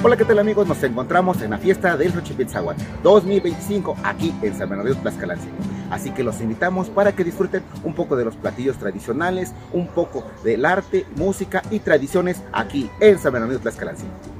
Hola, ¿qué tal amigos? Nos encontramos en la fiesta del Xochipilzáhuatl 2025 aquí en San Bernardino Tlaxcalancingo. Así que los invitamos para que disfruten un poco de los platillos tradicionales, un poco del arte, música y tradiciones aquí en San Bernardino Tlaxcalancingo.